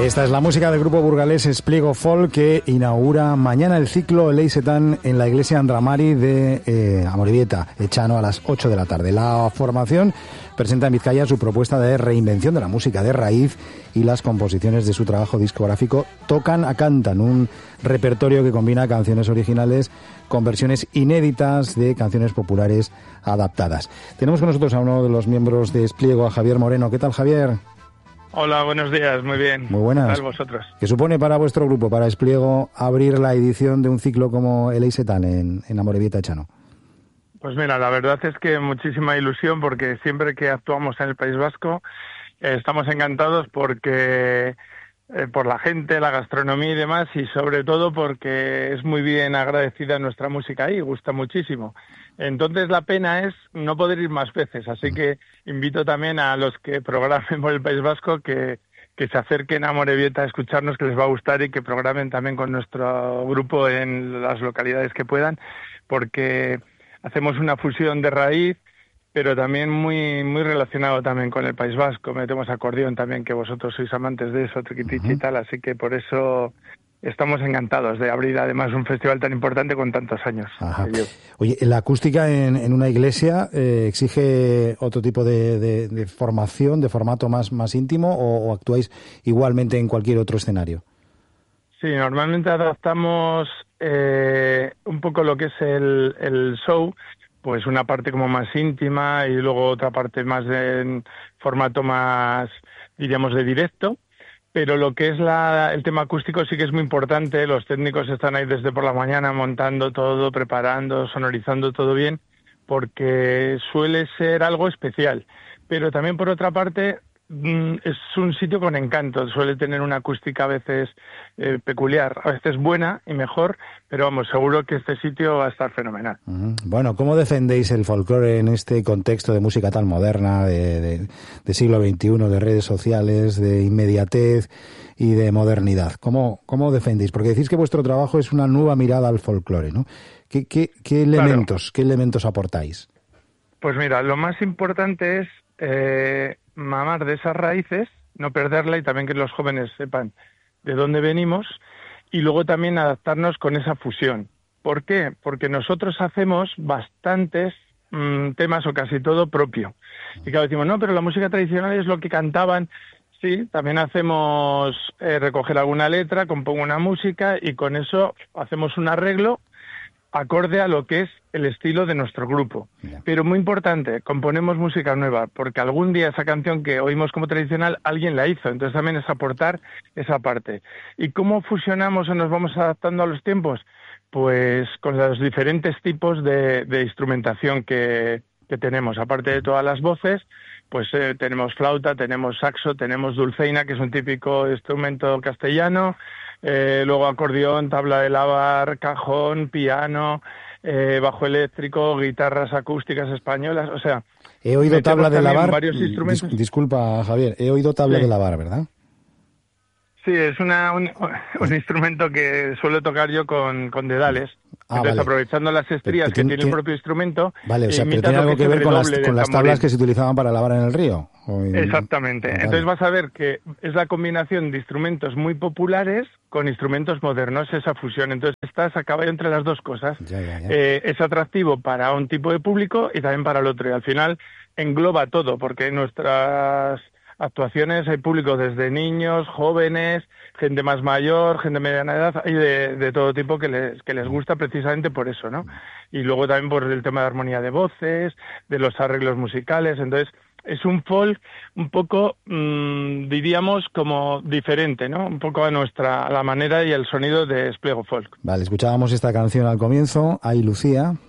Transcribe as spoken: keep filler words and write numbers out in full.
Esta es la música del grupo burgalés Espliego Folk, que inaugura mañana el ciclo Eleisetan en la iglesia Andramari de eh, Amorebieta, Echano, a las ocho de la tarde. La formación presenta en Vizcaya su propuesta de reinvención de la música de raíz y las composiciones de su trabajo discográfico Tocan a Cantan, un repertorio que combina canciones originales con versiones inéditas de canciones populares adaptadas. Tenemos con nosotros a uno de los miembros de Espliego, a Javier Moreno. ¿Qué tal, Javier? Hola, buenos días, muy bien. Muy buenas. ¿Qué tal vosotros? ¿Qué supone para vuestro grupo, para Espliego, abrir la edición de un ciclo como Eleisetan en, en Amorebieta, Echano? Pues mira, la verdad es que muchísima ilusión, porque siempre que actuamos en el País Vasco eh, estamos encantados porque eh, por la gente, la gastronomía y demás, y sobre todo porque es muy bien agradecida nuestra música ahí, gusta muchísimo. Entonces la pena es no poder ir más veces, así que invito también a los que programen por el País Vasco que, que se acerquen a Amorebieta a escucharnos, que les va a gustar, y que programen también con nuestro grupo en las localidades que puedan, porque hacemos una fusión de raíz, pero también muy muy relacionado también con el País Vasco. Metemos acordeón también, que vosotros sois amantes de eso, triquitichi uh-huh. y tal, así que por eso estamos encantados de abrir además un festival tan importante con tantos años. Oye, la acústica en, en una iglesia eh, exige otro tipo de, de, de formación, de formato más, más íntimo, o, o actuáis igualmente en cualquier otro escenario? Sí, normalmente adaptamos eh, un poco lo que es el, el show, pues una parte como más íntima y luego otra parte más de en formato más, diríamos, de directo. Pero lo que es la, el tema acústico sí que es muy importante. Los técnicos están ahí desde por la mañana montando todo, preparando, sonorizando todo bien, porque suele ser algo especial. Pero también, por otra parte, es un sitio con encanto. Suele tener una acústica a veces eh, peculiar, a veces buena y mejor, pero vamos, seguro que este sitio va a estar fenomenal. Uh-huh. Bueno, ¿cómo defendéis el folclore en este contexto de música tan moderna, de, de, de siglo veintiuno, de redes sociales, de inmediatez y de modernidad? ¿Cómo, cómo defendéis? Porque decís que vuestro trabajo es una nueva mirada al folclore, ¿no? ¿Qué, qué, qué elementos, claro. qué elementos aportáis? Pues mira, lo más importante es eh, mamar de esas raíces, no perderla, y también que los jóvenes sepan de dónde venimos, y luego también adaptarnos con esa fusión. ¿Por qué? Porque nosotros hacemos bastantes mmm, temas, o casi todo propio. Y claro, decimos, no, pero la música tradicional es lo que cantaban. Sí, también hacemos eh, recoger alguna letra, compongo una música, y con eso hacemos un arreglo acorde a lo que es el estilo de nuestro grupo. Yeah. Pero muy importante, componemos música nueva, porque algún día esa canción que oímos como tradicional, alguien la hizo, entonces también es aportar esa parte. ¿Y cómo fusionamos o nos vamos adaptando a los tiempos? Pues con los diferentes tipos de, de instrumentación que, que tenemos. Aparte de todas las voces, pues eh, tenemos flauta, tenemos saxo, tenemos dulceina, que es un típico instrumento castellano, Eh, luego acordeón, tabla de lavar, cajón, piano, eh, bajo eléctrico, guitarras acústicas españolas, o sea... He oído tabla de lavar, varios instrumentos. Dis, disculpa Javier, he oído tabla sí. de lavar, ¿verdad? Sí, es una, un, un instrumento que suelo tocar yo con, con dedales. Ah, Entonces, vale. aprovechando las estrías pero, pero, que tiene, tiene el propio instrumento... Vale, o sea, pero tiene algo que, que ver con las, con las tablas que se utilizaban para lavar en el río. En... Exactamente. Vale. Entonces vas a ver que es la combinación de instrumentos muy populares con instrumentos modernos, esa fusión. Entonces estás a caballo entre las dos cosas. Ya, ya, ya. Eh, es atractivo para un tipo de público y también para el otro. Y al final engloba todo, porque en nuestras actuaciones hay público desde niños, jóvenes, gente más mayor, gente de mediana edad, y de, de todo tipo que les, que les gusta precisamente por eso, ¿no? Y luego también por el tema de armonía de voces, de los arreglos musicales. Entonces es un folk un poco, mmm, diríamos, como diferente, ¿no? Un poco a nuestra, a la manera y el sonido de Espliego Folk. Vale, escuchábamos esta canción al comienzo, Ay Lucía,